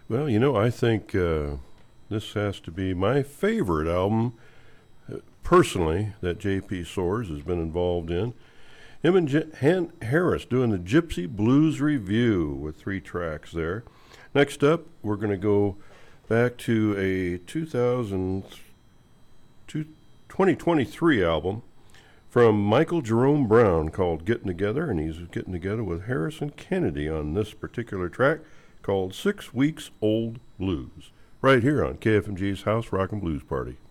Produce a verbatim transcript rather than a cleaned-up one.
Well, you know, I think uh, this has to be my favorite album, uh, personally, that J P. Soares has been involved in. Him and J- Han Harris doing the Gypsy Blues Review with three tracks there. Next up, we're going to go back to a two thousand, twenty twenty-three album from Michael Jerome Brown called Getting Together, and he's getting together with Harrison Kennedy on this particular track called Six Weeks Old Blues, right here on K F M G's House Rock and Blues Party.